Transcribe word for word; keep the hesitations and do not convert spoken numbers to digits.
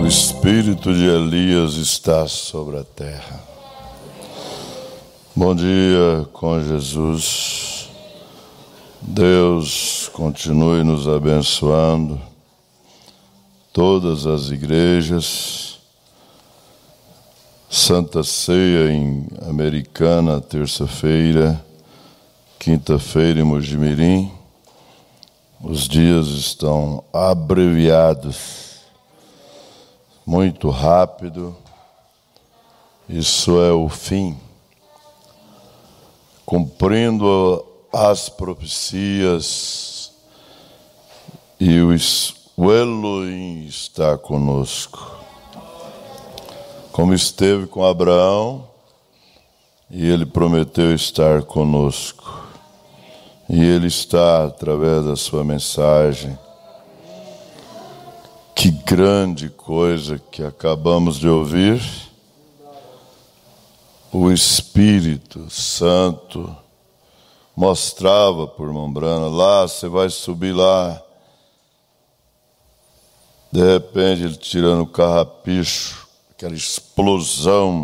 O espírito de Elias está sobre a terra. Bom dia com Jesus. Deus continue nos abençoando. Todas as igrejas. Santa Ceia em Americana, terça-feira. Quinta-feira em Mojimirim. Os dias estão abreviados. Muito rápido. Isso é o fim. Cumprindo as profecias, e o Elohim está conosco. Como esteve com Abraão, e ele prometeu estar conosco. E ele está através da sua mensagem. Que grande coisa que acabamos de ouvir. O Espírito Santo mostrava por Mombrana, lá, você vai subir lá. De repente ele tirando o carrapicho, aquela explosão